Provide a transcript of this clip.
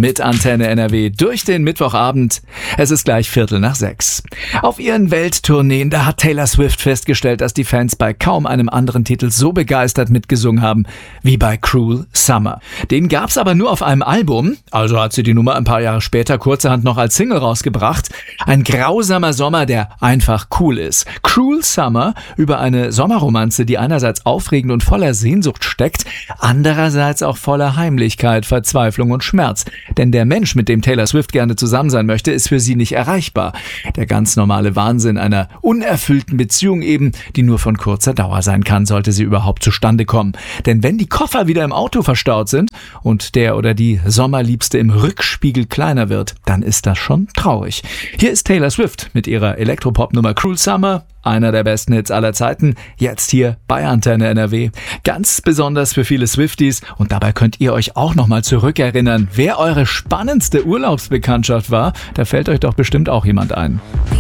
mit Antenne NRW durch den Mittwochabend. Es ist gleich 5:45. Auf ihren Welttourneen, da hat Taylor Swift festgestellt, dass die Fans bei kaum einem anderen Titel so begeistert mitgesungen haben wie bei Cruel Summer. Den gab's aber nur auf einem Album, also hat sie die Nummer ein paar Jahre später kurzerhand noch als Single rausgebracht. Ein grausamer Sommer, der einfach cool ist. Cruel Summer über eine Sommerromanze, die einerseits aufregend und voller Sehnsucht steckt, andererseits auch voller Heimlichkeit, Verzweiflung und Schmerz. Denn der Mensch, mit dem Taylor Swift gerne zusammen sein möchte, ist für sie nicht erreichbar. Der ganz normale Wahnsinn einer unerfüllten Beziehung eben, die nur von kurzer Dauer sein kann, sollte sie überhaupt zustande kommen. Denn wenn die Koffer wieder im Auto verstaut sind und der oder die Sommerliebste im Rückspiegel kleiner wird, dann ist das schon traurig. Hier ist Taylor Swift mit ihrer Elektropop-Nummer Cruel Summer, einer der besten Hits aller Zeiten, jetzt hier bei Antenne NRW. Ganz besonders für viele Swifties, und dabei könnt ihr euch auch nochmal zurückerinnern, wer eure spannendste Urlaubsbekanntschaft war. Da fällt euch doch bestimmt auch jemand ein.